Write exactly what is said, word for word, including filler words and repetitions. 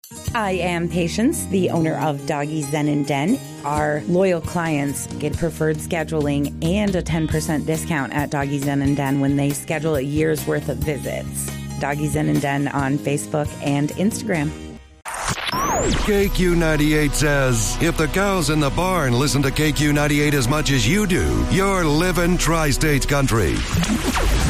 I am Patience, the owner of Doggy Zen and Den. Our loyal clients get preferred scheduling and a ten percent discount at Doggy Zen and Den when they schedule a year's worth of visits. Doggy Zen and Den on Facebook and Instagram. K Q ninety-eight says, if the cows in the barn listen to K Q ninety-eight as much as you do, you're living tri-states country.